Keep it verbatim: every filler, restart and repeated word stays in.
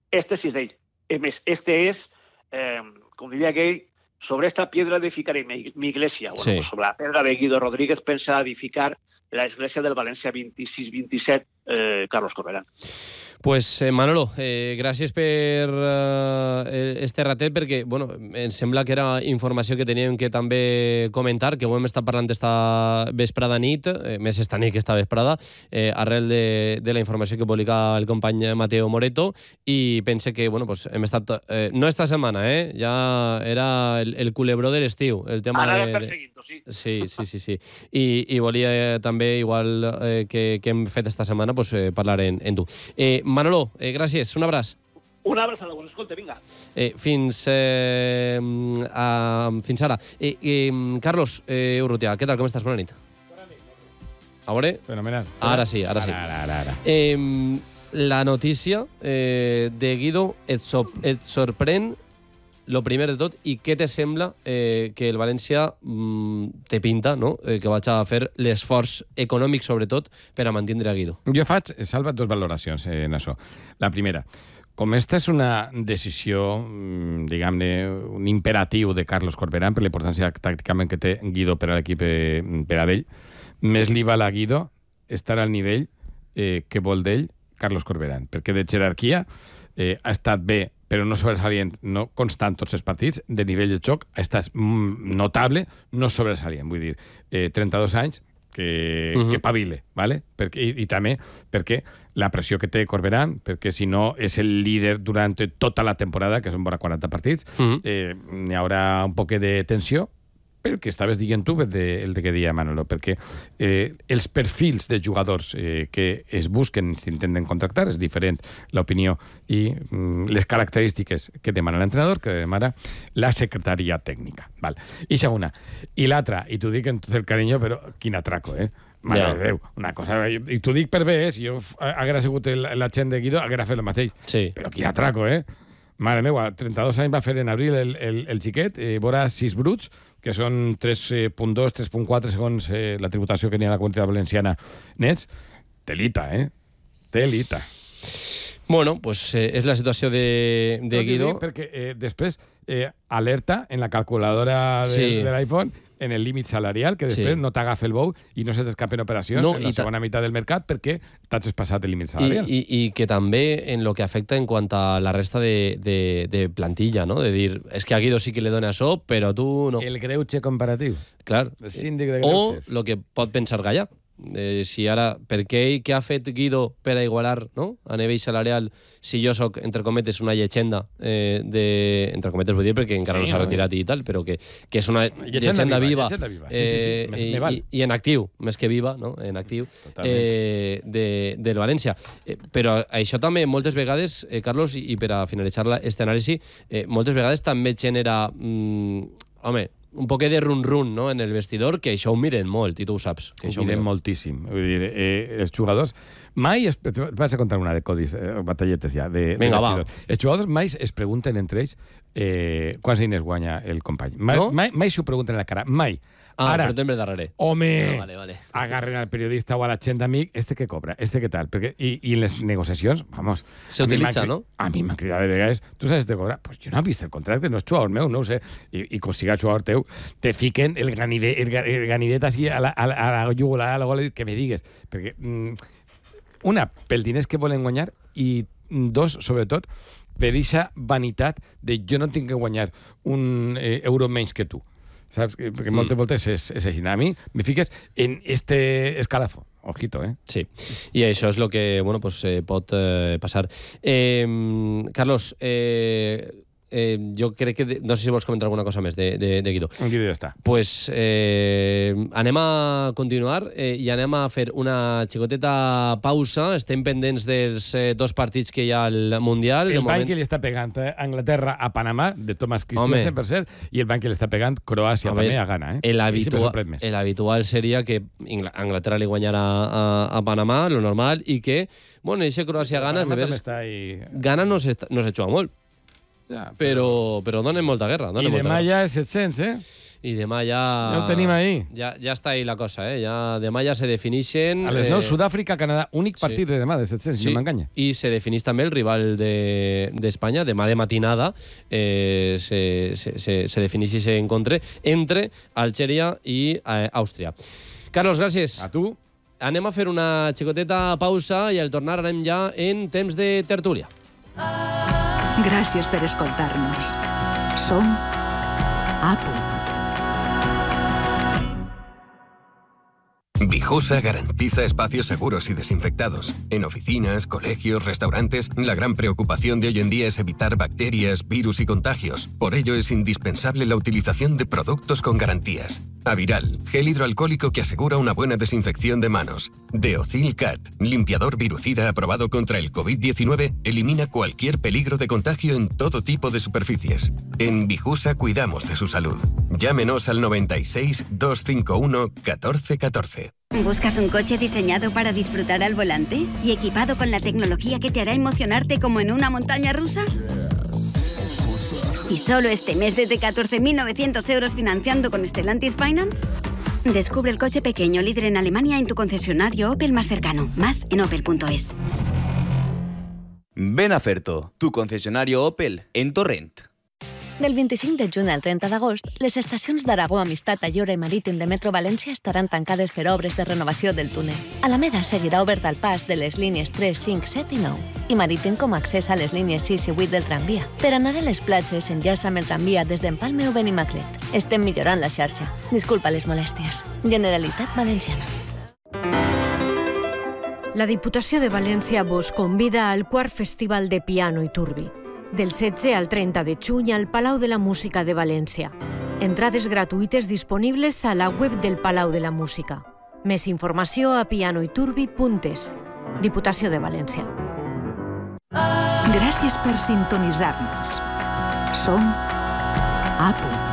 Este sí es de ell. Es més, este és, eh, com diria aquell, sobre esta piedra edificaré mi, mi iglesia. Bueno, Sí. pues sobre la pedra de Guido Rodríguez pensa edificar la iglesia del València vint-i-sis vint-i-set, eh, Carlos Corberán. Pues eh, Manolo, eh, gràcies per eh, este ratet, perquè bueno, em sembla que era informació que teníem que també comentar, que ho hem estat parlant esta vesprada nit, eh, més esta nit que esta vesprada, eh, arrel de, de la informació que publica el company Mateo Moreto, i pense que bueno, pues hem estat, eh, no esta setmana, eh, ja era el, el culebró de l'estiu, el tema Ara de... perseguint-ho, sí. Sí, sí, sí, sí. I, i volia eh, també, igual eh, que, que hem fet esta setmana, pues, eh, parlar en, en tu. Eh, Manolo, eh, gràcies, un abraç. Una abraçada, bon escolta, vinga. Eh, fins, eh, a, fins ara. Eh, eh, Carlos eh, Urrutia, què tal, com estàs? Bona nit. Bona nit. A veure? Fenomenal. Ara sí, ara sí. Ara, ara, ara. Eh, la notícia eh, de Guido et, so, et sorprèn lo primer de tot, i què te sembla eh, que el València mm, te pinta, no? eh, que vaig a fer l'esforç econòmic, sobretot, per a mantindre a Guido? Jo faig, Salva, dos valoracions en això. La primera, com esta és una decisió, diguem-ne, un imperatiu de Carlos Corberán per la importància tàcticament que té Guido per a l'equip eh, per a d'ell, més li val a Guido estar al nivell eh, que vol d'ell Carlos Corberán, perquè de jerarquia eh, ha estat bé, però no sobresalient, no constant tots els partits, de nivell de xoc, estàs notable, no sobresalient. Vull dir, eh, trenta-dos anys, que, uh-huh. que pavile, ¿vale? Perquè, i, i també perquè la pressió que té Corberán, perquè si no és el líder durant tota la temporada, que són vora quaranta partits, uh-huh. eh, n'hi haurà un poc de tensió, pel que estaves dient tu, el de, el de que deia Manolo, perquè eh, els perfils de jugadors eh, que es busquen, s'intenten contractar, és diferent l'opinió i mm, les característiques que demana l'entrenador, que demana la secretaria tècnica. Val. Ixa una. I l'altra, i t'ho dic en tot el carinyo, però quin atraco, eh? Mare Ja. de Déu, una cosa... I t'ho dic per bé, eh? Si jo haguera sigut el- la gent de Guido, haguera fet el mateix. Sí. Però quin atraco, eh? Mare meva, trenta-dos anys va fer en abril el, el, el xiquet, eh, vora sis bruts, que són tres coma dos, tres coma quatre segons eh, la tributació que n'hi ha a la Comunitat Valenciana nets. Telita, eh? Telita. Bueno, pues eh, és la situació de, de No, Guido. dic perquè eh, després eh, alerta en la calculadora de, Sí. de l'iPhone en el límit salarial, que després Sí. no t'agafa el bou i no se t'escapen operacions No, en i la ta- segona meitat del mercat perquè t'has passat el límit I, salarial. i, I que també en lo que afecta en quant a la resta de, de, de plantilla, no? De dir, és que a Guido sí que le dona això, però tu no. El greuge comparatiu. Clar. El síndic de O greuges. lo que pot pensar Gallà. Eh, si ara, per què què ha fet Guido per a igualar, no? A nivell salarial, si jo sóc, entre cometes, una llegenda eh, de... Entre cometes vull dir perquè encara Sí, no s'ha no, retirat i tal, però que, que és una Llegenda llegenda, viva, viva, llegenda viva. Sí, sí, sí. eh, Més i, me val. i, i en actiu, més que viva, no? En actiu, Totalment. eh, de, del València. Eh, però això també moltes vegades, eh, Carlos, i, i per a finalitzar la, este anàlisi, eh, moltes vegades també genera, mm, home, un poc de run-run, no?, en el vestidor, que això ho miren molt, i tu ho saps. Que Ho això miren miren. moltíssim. Vull dir, eh, els jugadors mai... Es, vas a contar una de codis, eh, batalletes ja, de, Vinga, de va. vestidor. Els jugadors mai es pregunten entre ells eh, quants diners guanya el company. Mai, No? mai, mai s'ho pregunten a la cara, mai. Ah, Ara, però també darrere. home, Ah, vale, vale. agarren al periodista o a la gent d'amic, este que cobra, este que tal. Perquè, i, I en les negociacions, vamos... Se a mi utilitza, m'han cri- no? A mi m'han cridat de vegades, tu saps de cobrar? Pues jo no he vist el contracte, no és jugador meu, no ho sé. I, i com siga jugador teu, te fiquen el ganivet, el, ga- el ganivet així a la, a la, a la jugular, a la gola, que me digues. Perquè, mm, una, pel diners que volen guanyar, i dos, sobretot, per aquesta vanitat de jo no tinc que guanyar un eh, euro menys que tu. Saps? Perquè moltes voltes és, és així. A mi me fiques en este escalafó. Ojito, eh? Sí, i això és el que bueno, pues, eh, pot eh, passar. Eh, Carlos, eh, eh, jo crec que... De, no sé si vols comentar alguna cosa més de, de, de Guido. Un guió ja està. Pues eh, anem a continuar eh, i anem a fer una xicoteta pausa. Estem pendents dels eh, dos partits que hi ha al Mundial. El banc que li està pegant eh, Anglaterra a Panamà, de Thomas Christensen, per cert, i el banc que li està pegant Croàcia A també ver, a Ghana. Eh? El, I sempre habitua, sorprèn més. el habitual seria que Ingl- Anglaterra li guanyara a, a Panamà, lo normal, i que, bueno, eixe Croàcia-Gana, de Panamà també veres, està ahí... Gana no se, no se juga molt, Ja, però, però donen molta guerra. I Donen molta demà guerra. ja és set-cents, eh? i demà ja... Ja ho tenim ahí. Ja, ja està ahí la cosa, eh? Ja, demà ja se definixen... A les nou, eh, Sud-àfrica, Canadà, únic partit sí. de demà, de set-cents, si sí. no m'enganya. I se defineix també el rival d'Espanya, de, demà de matinada eh, se, se, se, se defineix i s'encontre entre Algèria i eh, Àustria. Carlos, gràcies. A tu. Anem a fer una xicoteta pausa i al tornar anem ja en temps de tertúlia. Gràcies per escoltar-nos. Som A Punt. Vijusa garantiza espacios seguros y desinfectados. En oficinas, colegios, restaurantes, la gran preocupación de hoy en día es evitar bacterias, virus y contagios. Por ello es indispensable la utilización de productos con garantías. Aviral, gel hidroalcohólico que asegura una buena desinfección de manos. Deocil Cat, limpiador virucida aprobado contra el covid diecinueve, elimina cualquier peligro de contagio en todo tipo de superficies. En Vijusa cuidamos de su salud. Llámenos al noventa y seis, doscientos cincuenta y uno, catorce catorce. ¿Buscas un coche diseñado para disfrutar al volante y equipado con la tecnología que te hará emocionarte como en una montaña rusa? ¿Y solo este mes desde catorce mil novecientos euros financiando con Stellantis Finance? Descubre el coche pequeño líder en Alemania en tu concesionario Opel más cercano. Más en opel punto es. Ven a Ferto, tu concesionario Opel en Torrent. Del vint-i-cinc de juny al trenta d'agost, les estacions d'Aragó, Amistat, Ayora i Marítim de Metro València estaran tancades per obres de renovació del túnel. Alameda seguirà obert al pas de les línies tres, cinc, set i nou i Marítim com a accés a les línies sis i vuit del tramvia. Per anar a les platges, enllaça amb el tramvia des d'Empalme o Benimaclet. Estem millorant la xarxa. Disculpa les molèsties. Generalitat Valenciana. La Diputació de València vos convida al quart Festival de Piano i Turbi. Del setze al trenta de juny al Palau de la Música de València. Entrades gratuïtes disponibles a la web del Palau de la Música. Més informació a pianoiturbi punt es. Diputació de València. Gràcies per sintonitzar-nos. Som A Punt.